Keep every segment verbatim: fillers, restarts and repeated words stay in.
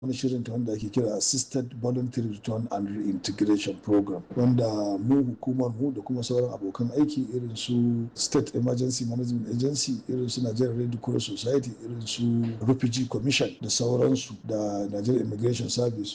wani shirin ta wanda ake kira Assisted Voluntary Return and Reintegration Program, wanda mu hukumar mu da kuma sauran abokan aiki irin su State Emergency Management Agency, irin su Nigerian Red Cross Society, irin su Refugee Commission da sauransu da Nigerian Immigration Service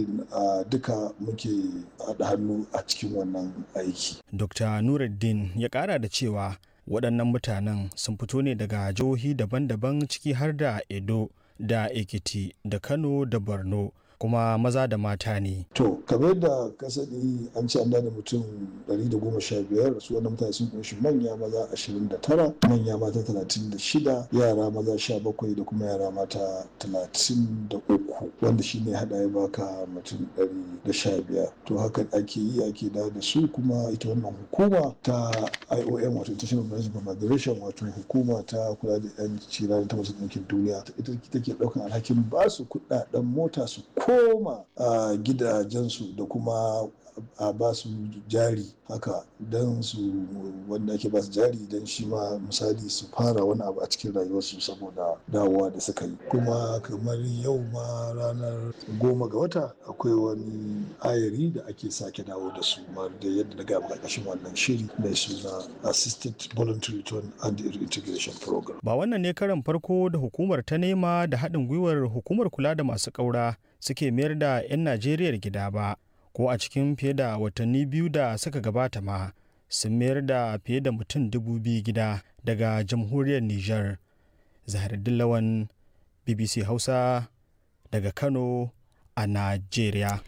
a duka muke haɗa hannu a cikin wannan aiki. Dokta Nuruddin ya ƙara da cewa waɗannan mutanen sun fito ne daga jihohi daban-daban ciki har da Edo da Ekiti da Kano da Borno, kuma maza da mata ne. To, kamar da ka sani an ce an da mutum ɗari da goma sha biyar, su wannan mutane sun kunshi manya maza ashirin da tara, manya mata talatin da shida, yara maza sha bakwai da kuma yara mata talatin da uku, wanda shi ne haɗa ya baka mutum ɗari da sha biyar. To hakan ake yi ake dawo da su, kuma ita wannan hukuma ta I O M wato International Organization for Migration, wato hukuma ta kula da yan cirani ta Majalisar Ɗinkin Duniya, ita take ɗaukan alhakin ba su kuɗaɗen mota su koma a gidajensu da kuma a ba su jari haka don su wanda ake ba su jari don shi ma misali su fara wani abu a cikin rayuwarsu saboda dawowa da suka yi. Kuma kamar yau ma ranar goma ga wata akwai wani ayari da ake sake dawo da su ma da yadda na gaba ƙarƙashin wannan shiri mai suna Assisted Voluntary Return and Reintegration Program. Ba wannan ne karan farko da hukumar ta nema da haɗin gwiwar hukumar kula da masu ƙaura suke mayar da 'yan Najeriya gida ba, ko a cikin fiye da watanni biyu da suka gabata ma sun mayar da fiye da mutum dubu biyu gida daga jamhuriyar Nijar. Zaharuddin Lawan, B B C Hausa daga Kano a Najeriya.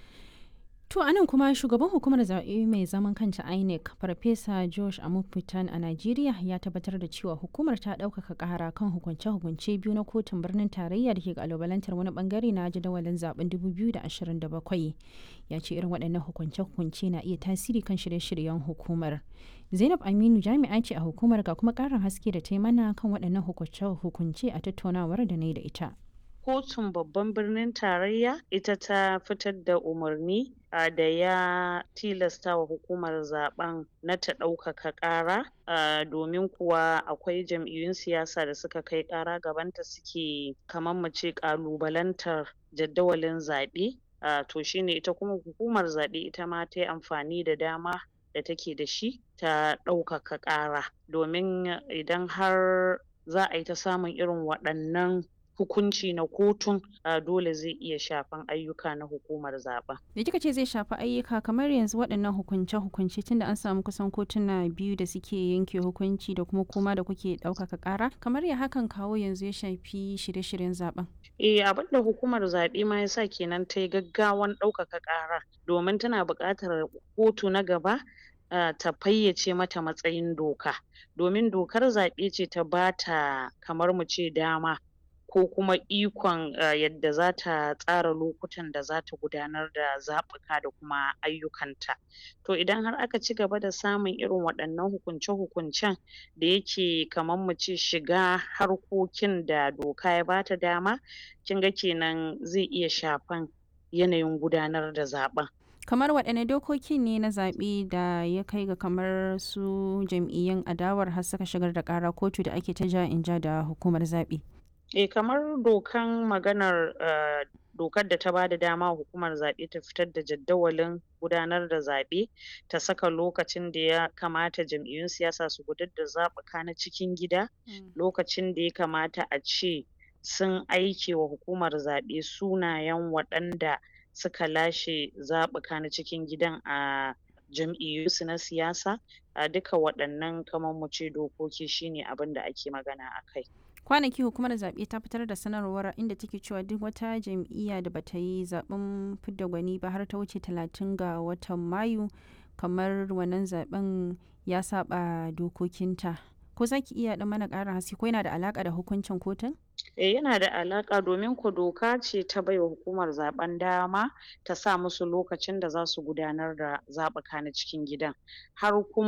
To a nan kuma shugaban hukumar zaɓe mai zaman kanta I N E C Farfesa Josh Amupitan a Najeriya ya tabbatar da cewa hukumar ta ɗaukaka ƙara kan hukunce-hukunce biyu na kotun birnin tarayya da ke ƙalubalantar wani bangare na jadawalin zaben dubu biyu da ashirin da bakwai. Ya ce irin waɗannan hukunce-hukunce na iya tasiri kan shirye-shiryen hukumar. Zainab Aminu jami'a ce a hukumar, ga kuma ƙarin haske da ta yi mana kan waɗannan hukunce-hukunce a tattaunawar da na yi da ita. Kotun babban birnin tarayya ita ta fitar da umarni uh, da ya tilasta wa hukumar zaben na ta ɗaukaka ƙara uh, domin kuwa akwai jam'iyyun siyasa da suka kai ƙara gabanta suke kamar mu ce ƙalubalantar jadawalin zaɓe. Uh, to shine ita kuma hukumar zaɓe ita ma ta yi amfani da dama da take da shi ta ɗaukaka ƙara, domin idan har za a yi ta samun irin waɗannan hukunci na kotun uh, dole zai iya shafan ayyuka na hukumar zaɓen. Da kika ce zai shafi ayyuka, kamar yanzu waɗannan hukunce-hukunce tunda an samu kusan kotuna biyu da suke yanke hukunci da kuma kuma da kuke ɗaukaka ƙara, kamar ya hakan kawo yanzu ya shafi shirye-shiryen zaɓen? Eh, abin da hukumar zaɓe ma ya sa kenan ta yi gaggawan ɗaukaka ƙara, domin tana buƙatar kotu na gaba uh, ta fayyace mata matsayin doka, domin dokar zaɓe ce ta bata kamar mu ce dama ko kuma ikon uh, yadda za ta tsara lokutan da za ta gudanar da zaɓuka da kuma ayyukanta. To idan har aka ci gaba da samun irin waɗannan hukunce-hukuncen da yake kamar mu ce shiga harkokin da doka ya bata dama, kin ga kenan zai iya shafan yanayin gudanar da zaɓen. Kamar waɗanne dokoki ne na zaɓe da ya kai ga kamar su jam'iyyun adawar har suka shigar da ƙara kotu da ake ta ja in ja da hukumar zaɓe? Eh, kamar dokan maganar uh, dokar da ta bada dama hukumar zaɓe ta fitar da jadawalin gudanar da zaɓe, ta saka lokacin da ya kamata jam'iyyun siyasa su gudanar da zaɓuka na cikin gida, mm. lokacin da ya kamata a ce sun aike wa hukumar zaɓe sunayen waɗanda suka lashe zaɓuka na cikin gidan a jam'iyyunsu na siyasa, a duka waɗannan kamar mu ce dokoki shine abin da ake magana a kai. Kwanaki hukumar zaɓe ta fitar da sanarwar inda take cewa duk wata jam'iyya da bata yi zaɓen fidda gwani ba har ta wuce talatin ga watan Mayu, kamar wannan zaɓen ya saɓa dokokinta. Ko za ki iya ɗan mana ƙarin haske ko yana da alaƙa da hukuncin kotun? Eh, yana da alaƙa, domin ko doka ce ta baiwa hukumar zaɓen dama ta sa musu lokacin da za su gudanar da zaɓuka na cikin gidan, har kuma